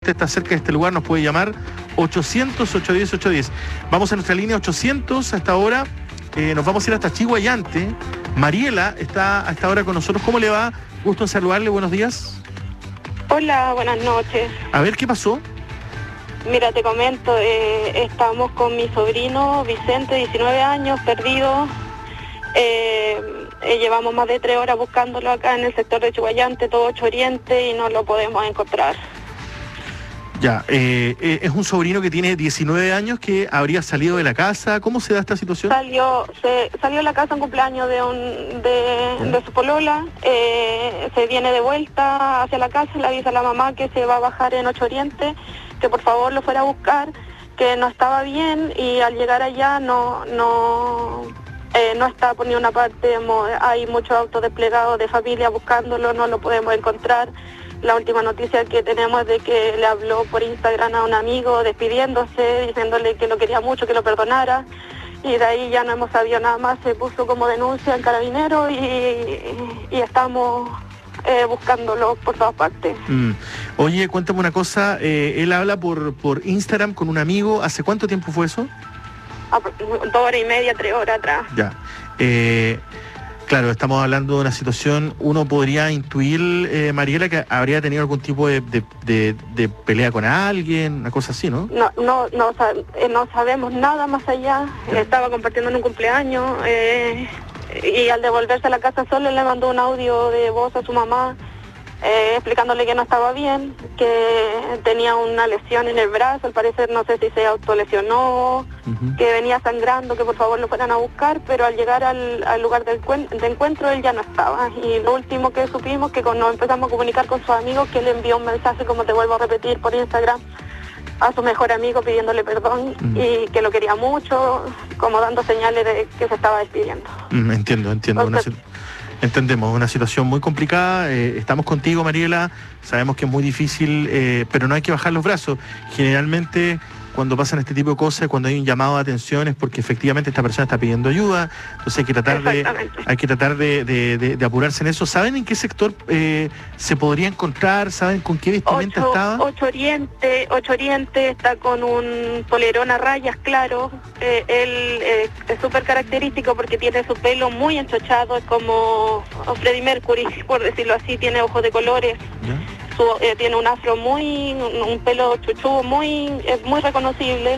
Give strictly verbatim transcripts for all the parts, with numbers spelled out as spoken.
usted está cerca de este lugar, nos puede llamar ochocientos, ochocientos diez, ochocientos diez. Vamos a nuestra línea ochocientos a esta hora. Eh, nos vamos a ir hasta Chiguayante. Mariela está a esta hora con nosotros. ¿Cómo le va? Gusto en saludarle. Buenos días. Hola, buenas noches. A ver, ¿qué pasó? Mira, te comento, eh, estamos con mi sobrino Vicente, diecinueve años, perdido. Eh, eh, llevamos más de tres horas buscándolo acá en el sector de Chiguayante, todo Ocho Oriente, y no lo podemos encontrar. Ya, eh, eh, es un sobrino que tiene diecinueve años que habría salido de la casa. ¿Cómo se da esta situación? Salió se, salió de la casa en cumpleaños de, un, de, de su polola, eh, se viene de vuelta hacia la casa, le avisa a la mamá que se va a bajar en Ocho Oriente, que por favor lo fuera a buscar, que no estaba bien, y al llegar allá no no eh, no está por ni una parte. Hay muchos autos desplegados de familia buscándolo, no lo podemos encontrar. La última noticia que tenemos es de que le habló por Instagram a un amigo despidiéndose, diciéndole que lo quería mucho, que lo perdonara, y de ahí ya no hemos sabido nada más. Se puso como denuncia en Carabineros y, y estamos eh, buscándolo por todas partes. Mm. Oye, cuéntame una cosa, eh, él habla por, por Instagram con un amigo. ¿Hace cuánto tiempo fue eso? Ah, dos horas y media, tres horas atrás. Ya. Eh, Claro, estamos hablando de una situación, uno podría intuir, eh, Mariela, que habría tenido algún tipo de, de, de, de pelea con alguien, una cosa así, ¿no? No, no, no, no sabemos nada más allá. Ya. Estaba compartiendo en un cumpleaños eh, y al devolverse a la casa solo le mandó un audio de voz a su mamá eh, explicándole que no estaba bien, que tenía una lesión en el brazo, al parecer no sé si se autolesionó, uh-huh. que venía sangrando, que por favor lo fueran a buscar, pero al llegar al, al lugar del de encuentro él ya no estaba. Y lo último que supimos, que nos empezamos a comunicar con sus amigos, que le envió un mensaje, como te vuelvo a repetir, por Instagram a su mejor amigo pidiéndole perdón, uh-huh. y que lo quería mucho, como dando señales de que se estaba despidiendo. Uh-huh. Entiendo, entiendo. Entonces, una... Entendemos, una situación muy complicada. Eh, estamos contigo, Mariela. Sabemos que es muy difícil, eh, pero no hay que bajar los brazos. Generalmente, cuando pasan este tipo de cosas, cuando hay un llamado de atención, es porque efectivamente esta persona está pidiendo ayuda. Entonces hay que tratar de, hay que tratar de, de, de, de apurarse en eso. ¿Saben en qué sector eh, se podría encontrar? ¿Saben con qué vestimenta Ocho, estaba? Ocho Oriente, Ocho Oriente está con un polerón a rayas claro. Eh, él eh, es súper característico porque tiene su pelo muy enchochado, es como Freddie Mercury, por decirlo así, tiene ojos de colores. ¿Ya? Su, eh, tiene un afro muy, un, un pelo chuchu muy, eh, muy reconocible.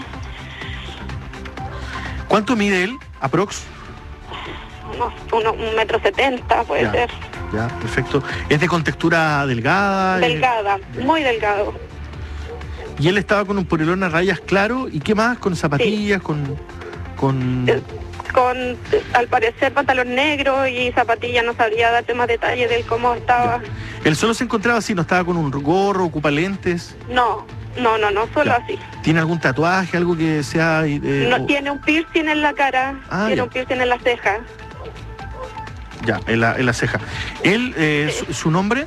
¿Cuánto mide él, aprox? Unos, unos, un metro setenta puede ya, ser. Ya, perfecto. ¿Es de contextura delgada? Delgada, eh, muy delgado. Y él estaba con un polerón a rayas claro, ¿y qué más? ¿Con zapatillas? Sí. ¿Con...? con... Eh, con, al parecer, pantalón negro y zapatillas. No sabría darte más detalles de cómo estaba. Ya. ¿Él solo se encontraba así? ¿No estaba con un gorro, ocupa lentes? No, no, no, no, solo ya. así. ¿Tiene algún tatuaje, algo que sea...? Eh, no, o... tiene un piercing en la cara, ah, tiene ya. un piercing en la ceja. Ya, en la, en la ceja. ¿Él, eh, sí. su, su nombre?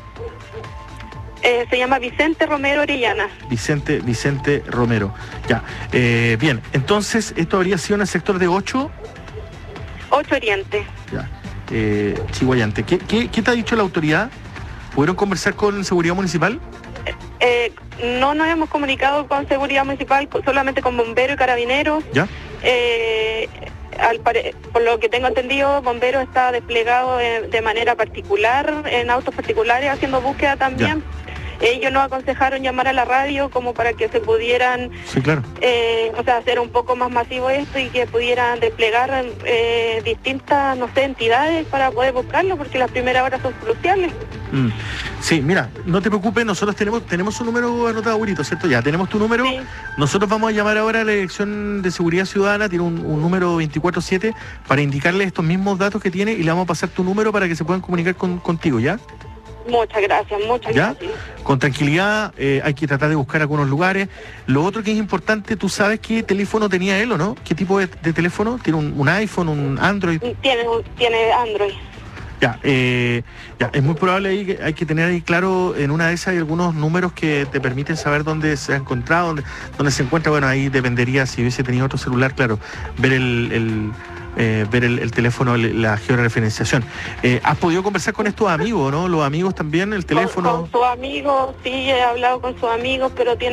Eh, se llama Vicente Romero Orellana. Vicente, Vicente Romero. Ya, eh, bien. Entonces, ¿esto habría sido en el sector de ocho? Ocho Oriente. Ya, eh, Chiguayante. ¿Qué, qué, ¿Qué te ha dicho la autoridad? ¿Pudieron conversar con Seguridad Municipal? Eh, eh, no nos hemos comunicado con Seguridad Municipal, solamente con Bomberos y Carabineros. ¿Ya? Eh, al pare... Por lo que tengo entendido, Bomberos está desplegado de, de manera particular, en autos particulares, haciendo búsqueda también. Ya. Ellos nos aconsejaron llamar a la radio como para que se pudieran, sí, claro. eh, o sea, hacer un poco más masivo esto y que pudieran desplegar eh, distintas, no sé, entidades para poder buscarlo, porque las primeras horas son cruciales. Mm. Sí, mira, no te preocupes, nosotros tenemos tenemos un número anotado, Burito, ¿cierto? Ya, tenemos tu número. Sí. Nosotros vamos a llamar ahora a la Dirección de Seguridad Ciudadana, tiene un, un número veinticuatro siete, para indicarle estos mismos datos que tiene, y le vamos a pasar tu número para que se puedan comunicar con, contigo, ¿ya? Muchas gracias, muchas ¿Ya? gracias. Con tranquilidad, eh, hay que tratar de buscar algunos lugares. Lo otro que es importante, ¿tú sabes qué teléfono tenía él o no? ¿Qué tipo de, de teléfono? ¿Tiene un, un iPhone, un Android? Tiene, tiene Android. Ya, eh, ya, es muy probable ahí que hay que tener ahí claro, en una de esas hay algunos números que te permiten saber dónde se ha encontrado, dónde, dónde se encuentra. Bueno, ahí dependería, si hubiese tenido otro celular, claro, ver el... el Eh, ver el, el teléfono, la georreferenciación. Eh, ¿Has podido conversar con estos amigos, no? Los amigos también, el teléfono. Con, con sus amigos, sí, he hablado con sus amigos, pero tiene